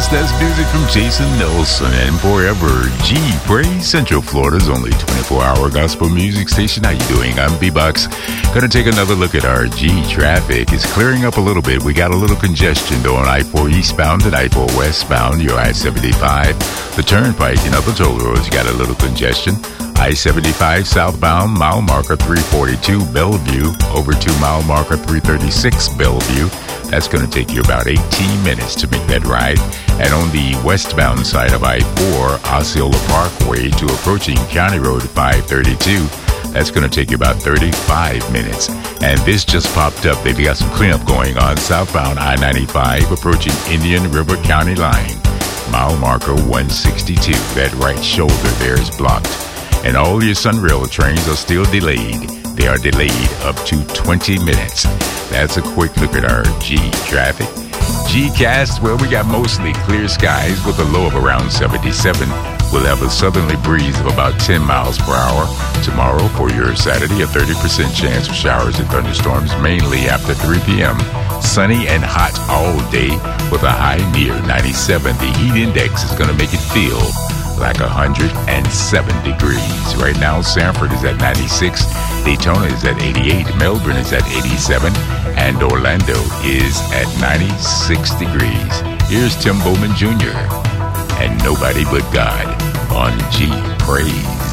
That's music from Jason Nelson and Forever G. Praise, Central Florida's only 24-hour gospel music station. How you doing? I'm B-Bucks. Gonna take another look at our G traffic. It's clearing up a little bit. We got a little congestion though on I-4 eastbound and I-4 westbound. Your I-75, the turnpike, and other toll roads, you got a little congestion. I-75 southbound, mile marker 342 Bellevue, over to mile marker 336 Bellevue. That's going to take you about 18 minutes to make that ride. And on the westbound side of I-4, Osceola Parkway to approaching County Road 532, that's going to take you about 35 minutes. And this just popped up. They've got some cleanup going on southbound I-95 approaching Indian River County line. Mile marker 162. That right shoulder there is blocked. And all your Sunrail trains are still delayed. They are delayed up to 20 minutes. That's a quick look at our G traffic. Gcast, well, we got mostly clear skies with a low of around 77. We'll have a southerly breeze of about 10 miles per hour. Tomorrow, for your Saturday, a 30% chance of showers and thunderstorms, mainly after 3 p.m. Sunny and hot all day with a high near 97. The heat index is going to make it feel like 107 degrees. Right now, Sanford is at 96, Daytona is at 88, Melbourne is at 87, and Orlando is at 96 degrees. Here's Tim Bowman Jr. and Nobody But God on G Praise.